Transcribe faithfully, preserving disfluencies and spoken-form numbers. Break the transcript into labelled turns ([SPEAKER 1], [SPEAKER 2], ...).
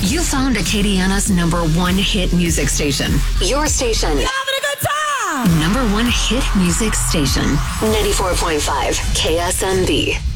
[SPEAKER 1] You found Acadiana's number one hit music station. Your station.
[SPEAKER 2] Having a good time!
[SPEAKER 1] Number one hit music station. ninety-four point five K S M B.